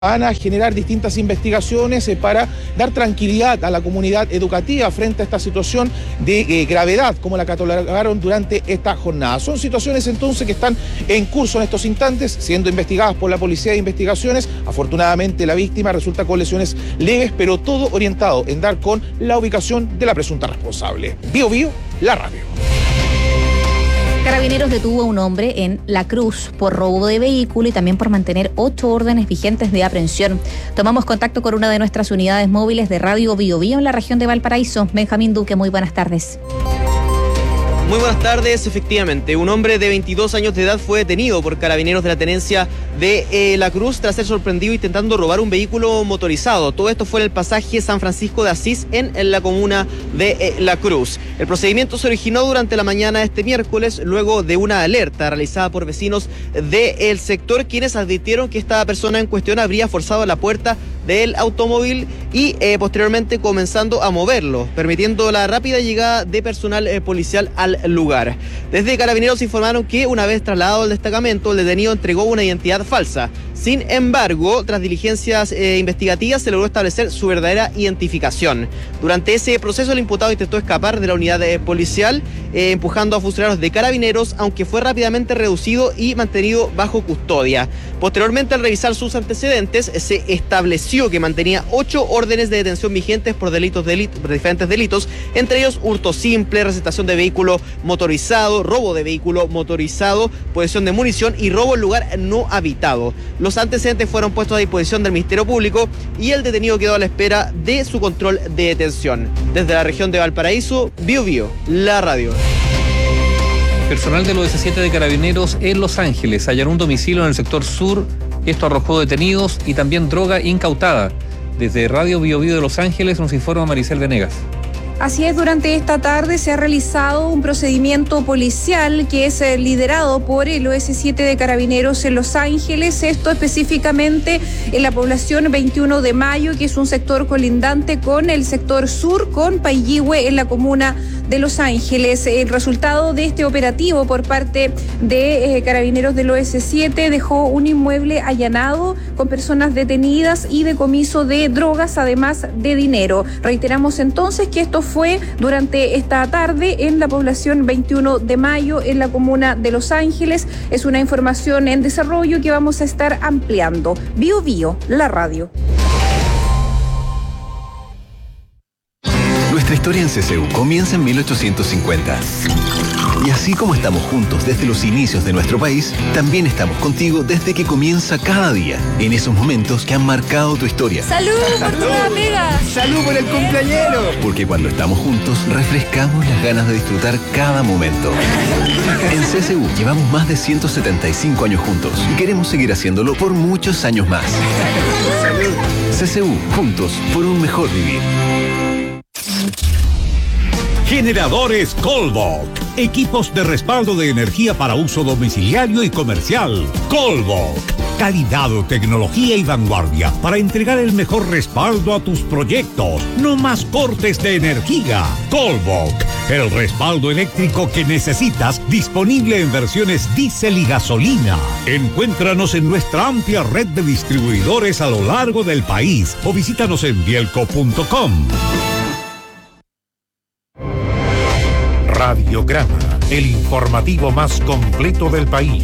van a generar distintas investigaciones para dar tranquilidad a la comunidad educativa frente a esta situación de gravedad, como la catalogaron durante esta jornada. Son situaciones entonces que están en curso en estos instantes, siendo investigadas por la Policía de Investigaciones. Afortunadamente la víctima resulta con lesiones leves, pero todo orientado en dar con la ubicación de la presunta responsable. Bio Bio, la radio. Carabineros detuvo a un hombre en La Cruz por robo de vehículo y también por mantener 8 órdenes vigentes de aprehensión. Tomamos contacto con una de nuestras unidades móviles de Radio Bio Bio en la región de Valparaíso. Benjamín Duque, muy buenas tardes. Muy buenas tardes. Efectivamente, un hombre de 22 años de edad fue detenido por carabineros de la tenencia de La Cruz tras ser sorprendido intentando robar un vehículo motorizado. Todo esto fue en el pasaje San Francisco de Asís en la comuna de La Cruz. El procedimiento se originó durante la mañana de este miércoles luego de una alerta realizada por vecinos del sector, quienes advirtieron que esta persona en cuestión habría forzado la puerta del automóvil y posteriormente comenzando a moverlo, permitiendo la rápida llegada de personal policial al lugar. Desde Carabineros informaron que una vez trasladado al destacamento, el detenido entregó una identidad falsa. Sin embargo, tras diligencias investigativas se logró establecer su verdadera identificación. Durante ese proceso el imputado intentó escapar de la unidad policial, empujando a funcionarios de Carabineros, aunque fue rápidamente reducido y mantenido bajo custodia. Posteriormente, al revisar sus antecedentes, se estableció que mantenía 8 órdenes de detención vigentes por diferentes delitos, entre ellos hurto simple, receptación de vehículo motorizado, robo de vehículo motorizado, posesión de munición y robo en lugar no habitado. Los antecedentes fueron puestos a disposición del Ministerio Público y el detenido quedó a la espera de su control de detención. Desde la región de Valparaíso, Bio Bio, la radio. Personal de los 17 de Carabineros en Los Ángeles hallaron un domicilio en el sector sur. Esto arrojó detenidos y también droga incautada. Desde Radio Bio Bio de Los Ángeles nos informa Maricel Venegas. Así es, durante esta tarde se ha realizado un procedimiento policial que es liderado por el OS7 de Carabineros en Los Ángeles, esto específicamente en la población 21 de Mayo, que es un sector colindante con el sector sur, con Paillihue en la comuna de Los Ángeles. El resultado de este operativo por parte de Carabineros del OS7 dejó un inmueble allanado con personas detenidas y decomiso de drogas, además de dinero. Reiteramos entonces que esto fue durante esta tarde en la población 21 de Mayo, en la comuna de Los Ángeles. Es una información en desarrollo que vamos a estar ampliando. Bio Bio, la radio. Nuestra historia en CCU comienza en 1850. Y así como estamos juntos desde los inicios de nuestro país, también estamos contigo desde que comienza cada día, en esos momentos que han marcado tu historia. ¡Salud por tu amiga! ¡Salud por el cumpleañero! Porque cuando estamos juntos, refrescamos las ganas de disfrutar cada momento. En CCU llevamos más de 175 años juntos y queremos seguir haciéndolo por muchos años más. ¡Salud! CCU, juntos por un mejor vivir. Generadores Colbok. Equipos de respaldo de energía para uso domiciliario y comercial. Colbok. Calidad, tecnología y vanguardia para entregar el mejor respaldo a tus proyectos. No más cortes de energía. Colbok. El respaldo eléctrico que necesitas, disponible en versiones diésel y gasolina. Encuéntranos en nuestra amplia red de distribuidores a lo largo del país o visítanos en bielco.com. Radiograma, el informativo más completo del país.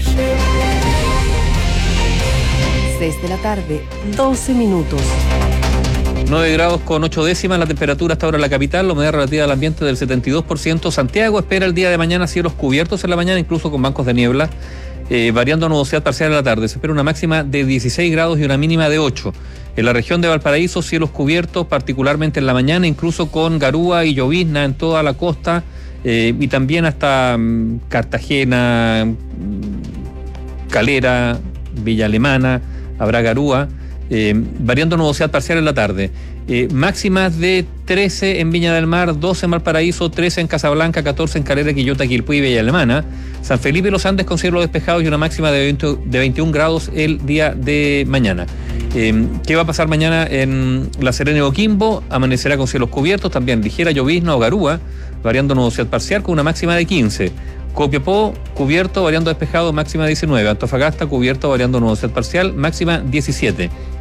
6 de la tarde, 12 minutos. 9 grados con 8 décimas la temperatura hasta ahora en la capital, la humedad relativa del ambiente del 72%. Santiago espera el día de mañana cielos cubiertos en la mañana, incluso con bancos de niebla, variando a nubosidad parcial en la tarde. Se espera una máxima de 16 grados y una mínima de 8. En la región de Valparaíso, cielos cubiertos, particularmente en la mañana, incluso con garúa y llovizna en toda la costa. Y también hasta Cartagena, Calera, Villa Alemana, habrá garúa, variando nubosidad parcial en la tarde. Máximas de 13 en Viña del Mar, 12 en Valparaíso, 13 en Casablanca, 14 en Calera, Quillota, Quilpué y Villa Alemana. San Felipe y Los Andes con cielos despejados y una máxima de 21 grados el día de mañana. ¿Qué va a pasar mañana en La Serena y Coquimbo? Amanecerá con cielos cubiertos, también ligera llovizna o garúa, variando nubosidad parcial con una máxima de 15. Copiapó, cubierto, variando despejado, máxima 19. Antofagasta, cubierto, variando nubosidad parcial, máxima 17.